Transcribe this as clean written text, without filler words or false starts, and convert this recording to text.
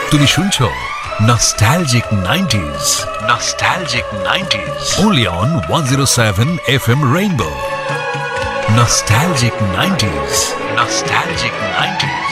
তুমি শুনছো nostalgic 90s, nostalgic 90s, only on 107 FM Rainbow. Nostalgic 90s, nostalgic 90s.